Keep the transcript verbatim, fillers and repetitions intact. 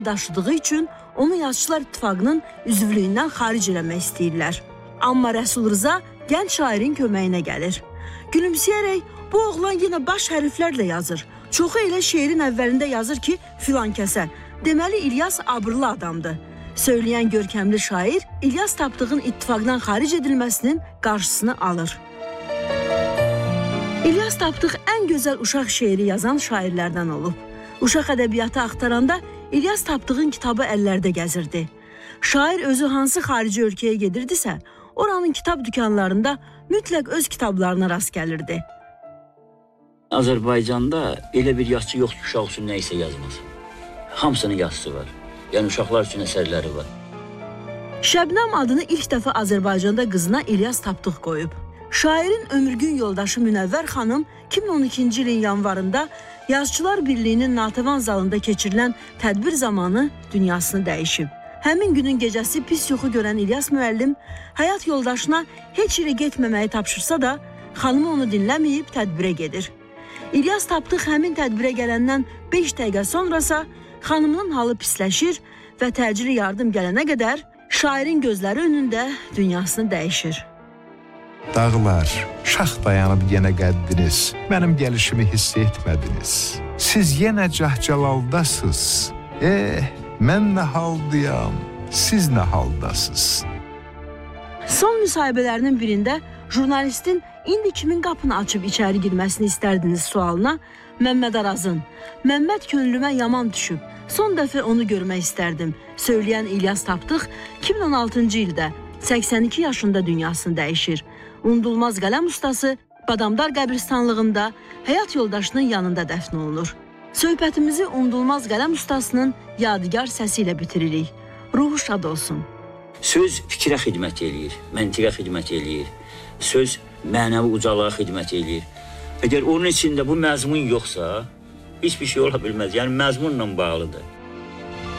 daşıdığı üçün onu Yazıçılar İttifaqının üzvlüyündən xaric eləmək istəyirlər. Amma Rəsul Rza gənc şairin köməyinə gəlir. Gülümsəyərək, bu oğlan yenə baş hərflərlə yazır. Çoxu elə şeirin əvvəlində yazır ki, filan kəsə. Deməli, İlyas abırlı adamdır. Söyləyən görkəmli şair İlyas Tapdığın ittifaqdan xaric edilməsinin qarşısını alır. İlyas Tapdıq ən gözəl uşaq şeiri yazan şairlərdən olub. Uşaq ədəbiyyatı axtaranda İlyas Tapdığın kitabı əllərdə gəzirdi. Şair özü hansı xarici ölkəyə gedirdisə, oranın kitab dükanlarında mütləq öz kitablarına rast gəlirdi. Azərbaycanda elə bir yazıçı yox ki, uşaq üçün nə isə yazmaz. Hamısının yazısı var. Yəni uşaqlar üçün əsərləri var. Şəbnəm adını ilk dəfə Azərbaycanda qızına İlyas Tapdıq qoyub. Şairin ömürgün yoldaşı Münəvvər xanım iki min on ikinci ilin yanvarında Yazıçılar Birliyinin Natəvan zalında keçirilən tədbir zamanı dünyasını dəyişib. Həmin günün gecəsi pis yuxu görən İlyas müəllim həyat yoldaşına heç yerə getməməyi tapşırsa da, xanımı onu dinləməyib tədbirə gedir. İlyas Tapdıq həmin tədbirə gələndən beş dəqiqə sonrasa xanımının halı pisləşir və təcili yardım gələnə qədər şairin gözləri önündə dünyasını dəyişir. Dağlar, şax dayanıb yenə qəddiniz, mənim gəlişimi hiss etmədiniz. Siz yenə cəhcəlaldasınız. Eh, mən nə haldayam, siz nə haldasınız? Son müsahibələrinin birində jurnalistin indi kimin qapını açıb içəri girməsini istərdiniz sualına Məmməd Arazın, Məmməd könlümə yaman düşüb, son dəfə onu görmək istərdim, söyləyən İlyas Tapdıq iki min on altıncı ildə səksən iki yaşında dünyasını dəyişir. Unudulmaz qələm ustası Badamdar qəbristanlığında həyat yoldaşının yanında dəfn olunur. Söhbətimizi unudulmaz qələm ustasının yadigar səsi ilə bitiririk. Ruhu şad olsun. Söz fikrə xidmət eləyir, məntiqə xidmət eləyir. Söz mənəvi ucalığa xidmət eləyir. Əgər onun içində bu məzmun yoxsa, heç bir şey ola bilməz. Yəni məzmunla bağlıdır.